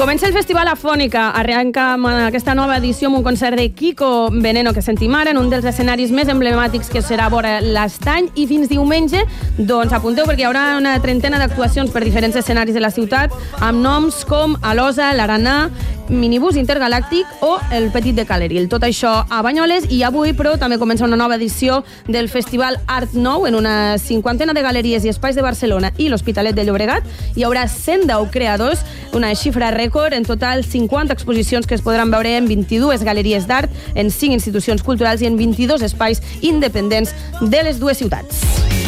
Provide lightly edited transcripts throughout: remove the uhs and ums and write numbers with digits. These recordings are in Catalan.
Comença el Festival Afònica. Arrenca amb aquesta nova edició amb un concert de Kiko Veneno, que sentim ara, en un dels escenaris més emblemàtics que serà vora l'Estany. I fins diumenge, doncs apunteu, perquè hi haurà una trentena d'actuacions per diferents escenaris de la ciutat, amb noms com Alosa, l'Aranà, Minibús Intergalàctic o el Petit de Caleril. Tot això a Banyoles, i avui, però, també comença una nova edició del Festival Art Nou en una 50 de galeries i espais de Barcelona i l'Hospitalet de Llobregat. Hi haurà 110 creadors, una xifra rècord. En total, 50 exposicions que es podran veure en 22 galeries d'art, en 5 institucions culturals i en 22 espais independents de les dues ciutats.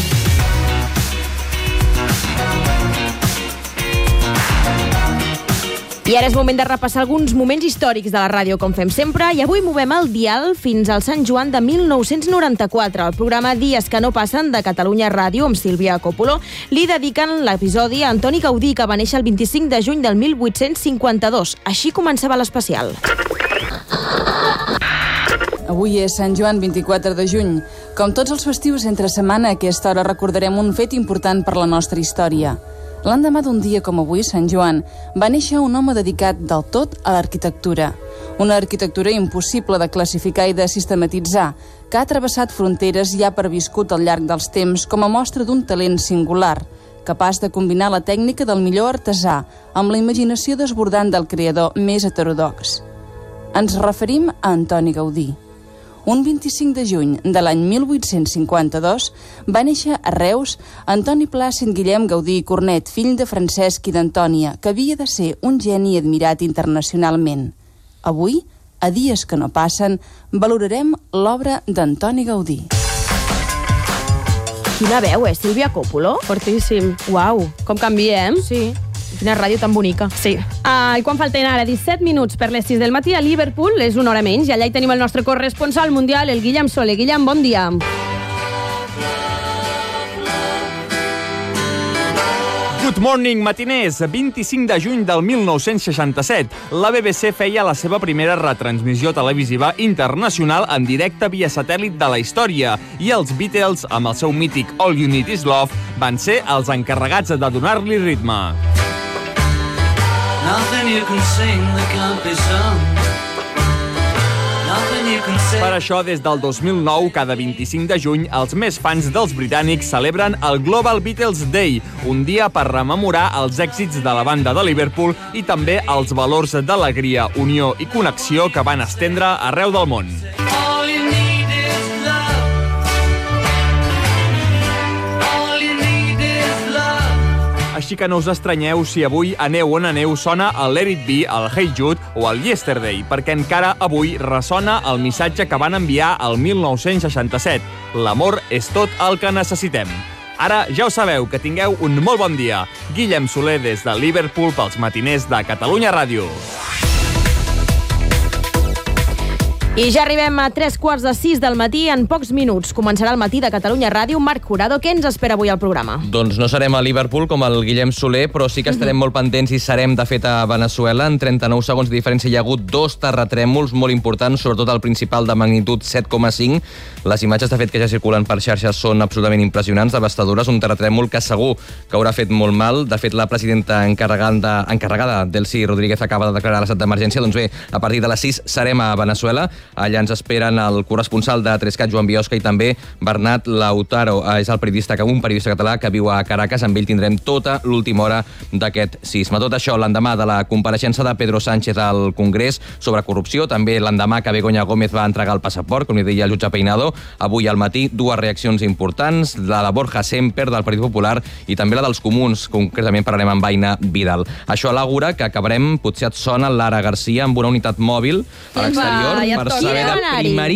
I ara és moment de repassar alguns moments històrics de la ràdio, com fem sempre, i avui movem el dial fins al Sant Joan de 1994. El programa Dies que no passen de Catalunya Ràdio, amb Sílvia Coppolo, li dediquen l'episodi a Antoni Gaudí, que va néixer el 25 de juny del 1852. Així començava l'especial. Avui és Sant Joan, 24 de juny. Com tots els festius entre setmana, a aquesta hora recordarem un fet important per la nostra història. L'endemà d'un dia com avui, Sant Joan, va néixer un home dedicat del tot a l'arquitectura. Una arquitectura impossible de classificar i de sistematitzar, que ha travessat fronteres i ha perviscut al llarg dels temps com a mostra d'un talent singular, capaç de combinar la tècnica del millor artesà amb la imaginació desbordant del creador més heterodox. Ens referim a Antoni Gaudí. Un 25 de juny de l'any 1852 va néixer a Reus Antoni Plàcid Guillem Gaudí i Cornet, fill de Francesc i d'Antònia, que havia de ser un geni admirat internacionalment. Avui, a Dies que no passen, valorarem l'obra d'Antoni Gaudí. Quina veu, Sílvia Coppolo? Fortíssim. Uau, com canviem. Sí. Quina ràdio tan bonica. Sí. I quan falten ara 17 minuts per les 6 del matí a Liverpool, és una hora menys, i allà hi tenim el nostre corresponsal mundial, el Guillem Soler. Guillem, bon dia. Good morning, matiners! 25 de juny del 1967, la BBC feia la seva primera retransmissió televisiva internacional en directe via satèl·lit de la història, i els Beatles, amb el seu mític All You Need Is Love, van ser els encarregats de donar-li ritme. Per això, des del 2009, cada 25 de juny, els més fans dels britànics celebren el Global Beatles Day, un dia per rememorar els èxits de la banda de Liverpool i també els valors d'alegria, unió i connexió que van estendre arreu del món. Així que no us estranyeu si avui Aneu on aneu sona el Let It Be, el Hey Jude o el Yesterday, perquè encara avui ressona el missatge que van enviar el 1967. L'amor és tot el que necessitem. Ara ja ho sabeu, que tingueu un molt bon dia. Guillem Soler des de Liverpool pels matiners de Catalunya Ràdio. I ja arribem a 3:45 del matí. En pocs minuts començarà el matí de Catalunya Ràdio. Marc Jurado, què ens espera avui al programa? Doncs no serem a Liverpool com el Guillem Soler, però sí que estarem molt pendents i serem, de fet, a Veneçuela. En 39 segons de diferència hi ha hagut 2 terratrèmols molt importants, sobretot el principal de magnitud 7,5. Les imatges, de fet, que ja circulen per xarxes són absolutament impressionants, devastadores. Un terratrèmol que segur que haurà fet molt mal. De fet, la presidenta encarregada, Delcy Rodríguez, acaba de declarar l'estat d'emergència. Doncs bé, a partir de les 6 serem a Veneçuela. Allà ens esperen el corresponsal de Trescat, Joan Biosca, i també Bernat Lautaro. És un periodista català que viu a Caracas. Amb ell tindrem tota l'última hora d'aquest sisme. Tot això l'endemà de la compareixença de Pedro Sánchez al Congrés sobre corrupció. També l'endemà que Begoña Gómez va entregar el passaport, com li deia el jutge Peinado. Avui al matí, 2 reaccions importants, la de Borja Semper, del Partit Popular, i també la dels Comuns. Concretament parlarem amb Aina Vidal. Això a l'Àgora, que acabarem, potser et sona Lara Garcia amb una unitat mòbil a l'exterior per saber de primera